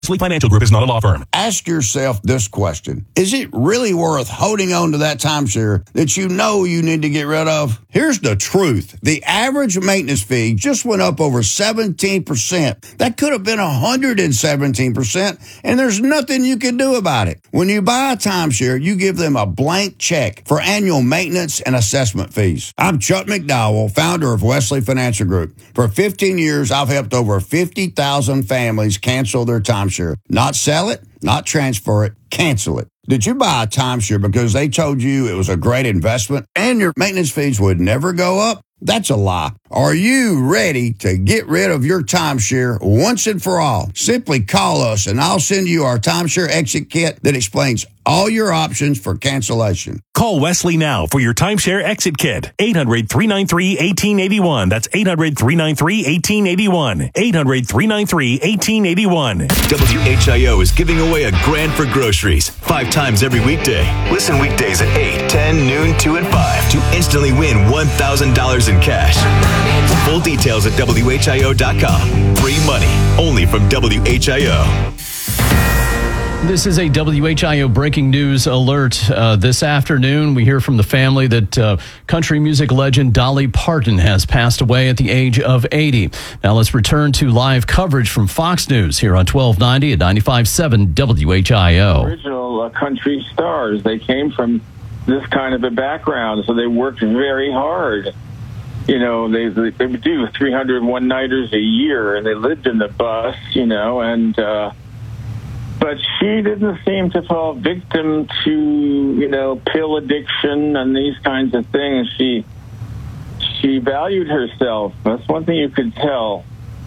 Wesley Financial Group is not a law firm. Ask yourself this question. Is it really worth holding on to that timeshare that you know you need to get rid of? Here's the truth. The average maintenance fee just went up over 17%. That could have been 117%, and there's nothing you can do about it. When you buy a timeshare, you give them a blank check for annual maintenance and assessment fees. I'm Chuck McDowell, founder of Wesley Financial Group. For 15 years, I've helped over 50,000 families cancel their timeshare. Not sell it, not transfer it, cancel it. Did you buy a timeshare because they told you it was a great investment and your maintenance fees would never go up? That's a lie. Are you ready to get rid of your timeshare once and for all? Simply call us and I'll send you our timeshare exit kit that explains all your options for cancellation. Call Wesley now for your timeshare exit kit. 800-393-1881. That's 800-393-1881. 800-393-1881. WHIO is giving away a grand for groceries 5 times every weekday. Listen weekdays at 8, 10, noon, 2, and 5 to instantly win $1,000 in cash. Full details at WHIO.com. Free money only from WHIO. This is a WHIO breaking news alert. This afternoon, we hear from the family that country music legend Dolly Parton has passed away at the age of 80. Now let's return to live coverage from Fox News here on 1290 at 95.7 WHIO. Original country stars. They came from this kind of a background, so they worked very hard. You know, they would do 300 one-nighters a year, and they lived in the bus, you know, and... But she didn't seem to fall victim to, you know, pill addiction and these kinds of things. She valued herself. That's one thing you could tell.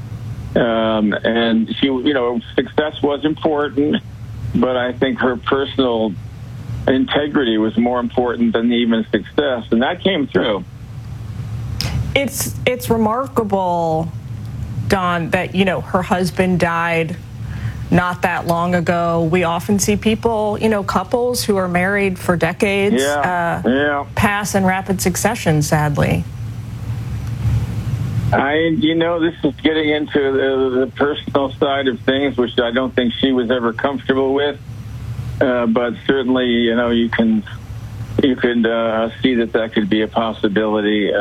And she, you know, success was important, but I think her personal integrity was more important than even success, and that came through. It's remarkable, Don, that, you know, her husband died not that long ago. We often see people, you know, couples who are married for decades pass in rapid succession, sadly. You know, this is getting into the personal side of things, which I don't think she was ever comfortable with. But certainly, you know, you could see that could be a possibility.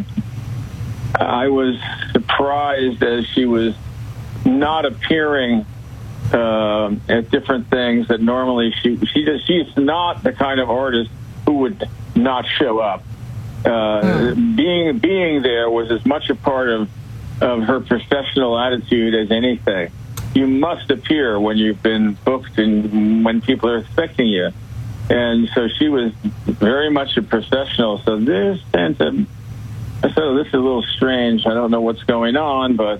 I was surprised as she was not appearing at different things that normally she's not the kind of artist who would not show up. Being there was as much a part of her professional attitude as anything. You must appear when you've been booked and when people are expecting you. And so she was very much a professional. So this is a little strange. I don't know what's going on, but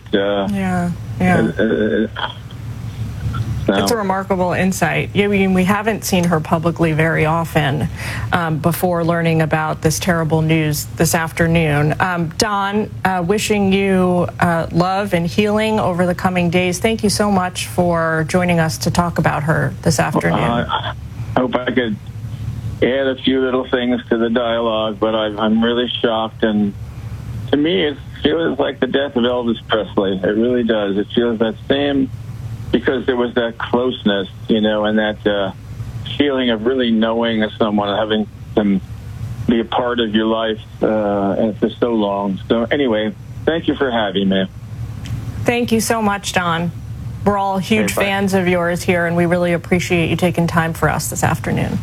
it's a remarkable insight. We haven't seen her publicly very often before learning about this terrible news this afternoon. Don, wishing you love and healing over the coming days. Thank you so much for joining us to talk about her this afternoon. I hope I could add a few little things to the dialogue, but I'm really shocked. And to me, it feels like the death of Elvis Presley. It really does. It feels that same... because there was that closeness, you know, and that feeling of really knowing someone, having them be a part of your life for so long. So anyway, thank you for having me. Thank you so much, Don. We're all huge fans of yours here, and we really appreciate you taking time for us this afternoon.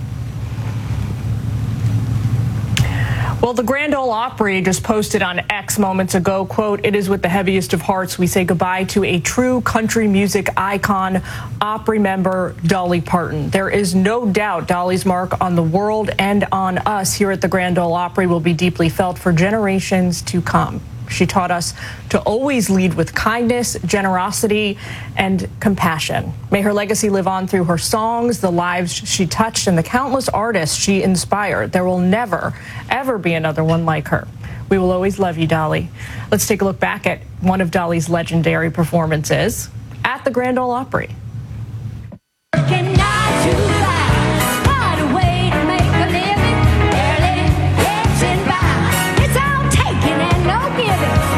Well, the Grand Ole Opry just posted on X moments ago, quote, "It is with the heaviest of hearts we say goodbye to a true country music icon, Opry member Dolly Parton. There is no doubt Dolly's mark on the world and on us here at the Grand Ole Opry will be deeply felt for generations to come. She taught us to always lead with kindness, generosity, and compassion. May her legacy live on through her songs, the lives she touched, and the countless artists she inspired. There will never, ever be another one like her. We will always love you, Dolly." Let's take a look back at one of Dolly's legendary performances at the Grand Ole Opry.